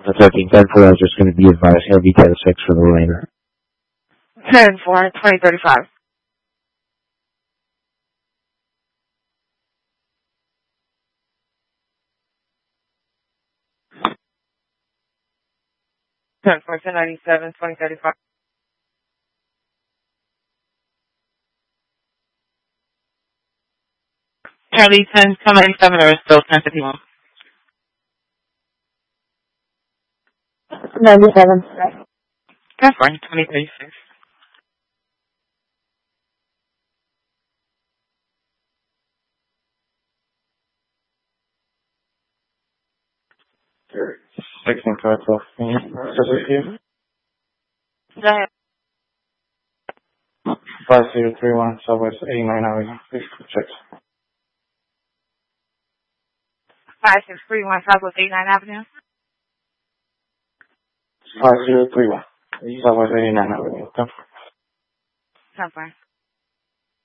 Delta 13, 10 4, just going to be advised, LV 10-6 for the remainder. 10-4, 2035. Ten 1097, 2035. Charlie 1097 or still 1051? 97. 10-4, 2036. Sure. 1612. Can you process with you? Go ahead. 5031 Southwest 89 Avenue. Please check. 5631 Southwest 89 Avenue. 5031 Southwest 89 Avenue. 10-4.